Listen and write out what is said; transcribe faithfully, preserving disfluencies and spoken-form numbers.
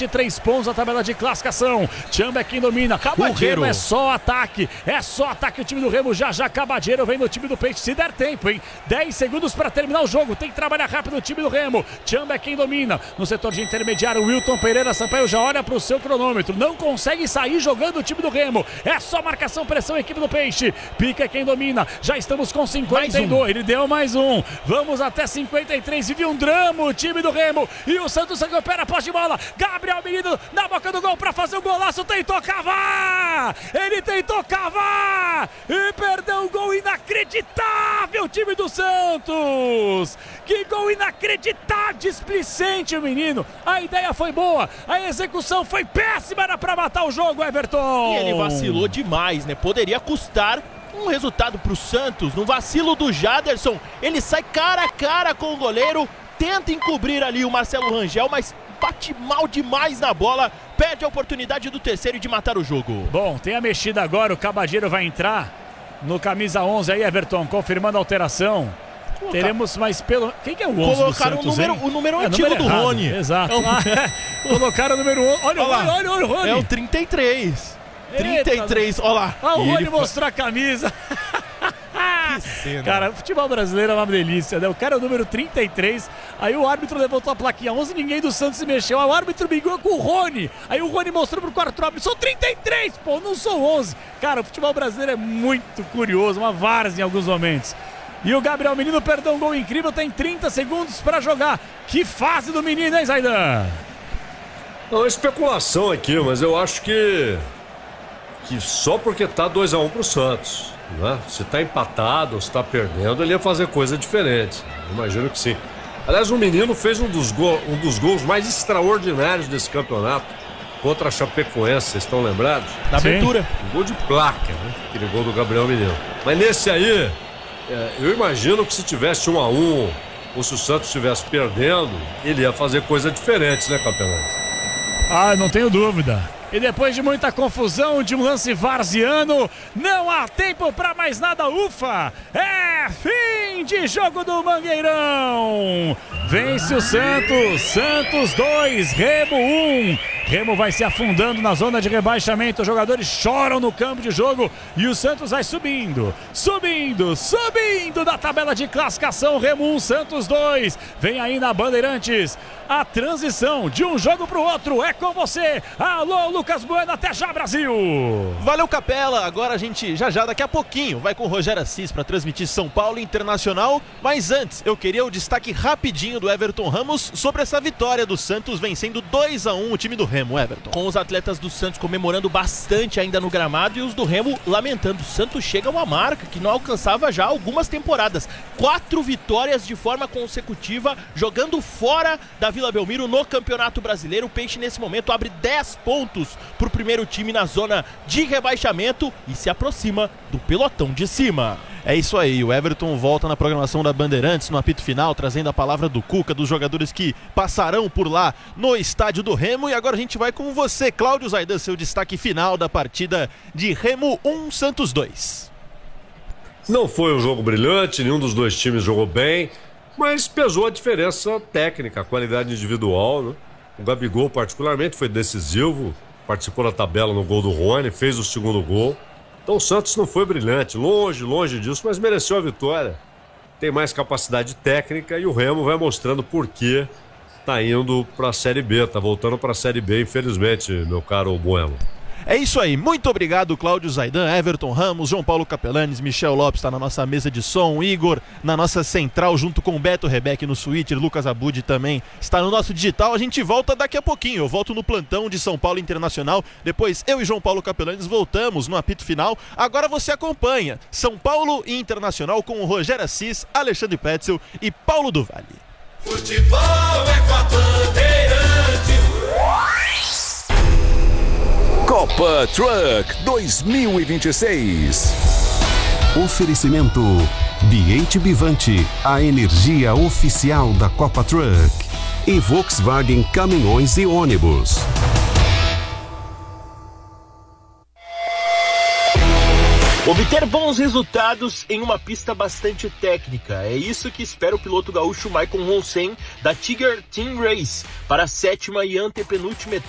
vinte e três pontos na tabela de classificação. Tchamba é quem domina. Cabadeiro. O Remo é só ataque. É só ataque o time do Remo. Já já Cabadeiro vem no time do Peixe. Se der tempo, hein? dez segundos para terminar o jogo. Tem que trabalhar rápido o time do Remo. Tchamba é quem domina. No setor de intermediário, Wilton Pereira Sampaio já olha para o seu cronômetro. Não consegue sair jogando o time do Remo. É só marcação, pressão, equipe do Peixe. Pica é quem domina. Já estamos com cinquenta e dois. Um. Ele deu mais um. Vamos até cinquenta e três. Vive um drama o time do Remo. E o Santos recupera a posse de bola. Gabriel Menino na boca do gol para fazer o golaço. Tentou cavar. Ele tentou cavar. E perdeu um gol inacreditável, time do Santos. Que gol inacreditável. Displicente o menino. A ideia foi boa. A execução foi péssima. Era para matar o jogo, Everton. E ele vacilou demais, né? Poderia custar um resultado pro Santos. No vacilo do Jaderson, ele sai cara a cara com o goleiro, tenta encobrir ali o Marcelo Rangel, mas bate mal demais na bola, perde a oportunidade do terceiro de matar o jogo. Bom, tem a mexida agora, o Cabadeiro vai entrar no camisa onze aí, Everton, confirmando a alteração. Colocar. Teremos mais pelo... Quem que é o onze Colocaram do Santos, o número, o número é, antigo número do errado. Rony. Exato. É o... ah, colocaram o número onze. Olha, olha, olha, olha, olha o Rony. É o trinta e três. trinta e três, olha lá. Olha o Rony ele... mostrar a camisa. Cara, o futebol brasileiro é uma delícia, né? O cara é o número trinta e três, aí o árbitro levantou a plaquinha onze, ninguém do Santos se mexeu, aí o árbitro brigou com o Rony, aí o Rony mostrou pro quarto árbitro, sou trinta e três, pô, não sou onze. Cara, o futebol brasileiro é muito curioso, uma várzea em alguns momentos. E o Gabriel Menino perdeu um gol incrível, tem trinta segundos pra jogar. Que fase do menino, hein, Zaidan? É uma especulação aqui, mas eu acho que que só porque tá dois a um pro Santos, né? Se tá empatado ou se tá perdendo, ele ia fazer coisa diferente. Imagino que sim. Aliás, o menino fez um dos, go- um dos gols mais extraordinários desse campeonato contra a Chapecoense, vocês estão lembrados? Na abertura. Um gol de placa, né? Aquele gol do Gabriel Menino. Mas nesse aí, é, eu imagino que se tivesse um a um ou se o Santos estivesse perdendo, ele ia fazer coisa diferente, né, campeonato? Ah, não tenho dúvida. E depois de muita confusão, de um lance varziano, não há tempo para mais nada, ufa! É fim de jogo do Mangueirão! Vence o Santos, Santos dois, Remo um. Remo vai se afundando na zona de rebaixamento, os jogadores choram no campo de jogo e o Santos vai subindo, subindo, subindo da tabela de classificação. Remo um, Santos dois. Vem aí na Bandeirantes a transição de um jogo para o outro. É com você. Alô, Lucas Bueno, até já, Brasil! Valeu, Capela. Agora a gente, já já, daqui a pouquinho, vai com o Rogério Assis para transmitir São Paulo Internacional. Mas antes, eu queria o destaque rapidinho do Everton Ramos sobre essa vitória do Santos vencendo dois a um o time do Remo, Everton. Com os atletas do Santos comemorando bastante ainda no gramado e os do Remo lamentando. O Santos chega a uma marca que não alcançava já há algumas temporadas. Quatro vitórias de forma consecutiva, jogando fora da Vila Belmiro no Campeonato Brasileiro. O Peixe nesse momento abre dez pontos para o primeiro time na zona de rebaixamento e se aproxima do pelotão de cima. É isso aí, o Everton volta na programação da Bandeirantes no apito final, trazendo a palavra do Cuca, dos jogadores que passarão por lá no estádio do Remo. E agora a gente vai com você, Cláudio Zaidan, seu destaque final da partida de Remo um, Santos dois. Não foi um jogo brilhante, nenhum dos dois times jogou bem, mas pesou a diferença técnica, a qualidade individual, né? O Gabigol particularmente foi decisivo, participou da tabela no gol do Rony, fez o segundo gol. Então o Santos não foi brilhante, longe, longe disso, mas mereceu a vitória. Tem mais capacidade técnica e o Remo vai mostrando por que tá indo para a Série B, tá voltando para a Série B, infelizmente, meu caro Bueno. É isso aí, muito obrigado, Cláudio Zaidan, Everton Ramos, João Paulo Capelanes, Michel Lopes está na nossa mesa de som, Igor na nossa central junto com o Beto Rebeck no Switcher, Lucas Abud também está no nosso digital. A gente volta daqui a pouquinho, eu volto no plantão de São Paulo Internacional, depois eu e João Paulo Capelanes voltamos no apito final. Agora você acompanha São Paulo Internacional com o Rogério Assis, Alexandre Petzel e Paulo do Vale. Futebol é com a Bandeirantes. Copa Truck dois mil e vinte e seis. Oferecimento Biente Bivante, a energia oficial da Copa Truck. E Volkswagen Caminhões e Ônibus. Obter bons resultados em uma pista bastante técnica. É isso que espera o piloto gaúcho Maicon Ronsen da Tiger Team Race para a sétima e antepenúltima etapa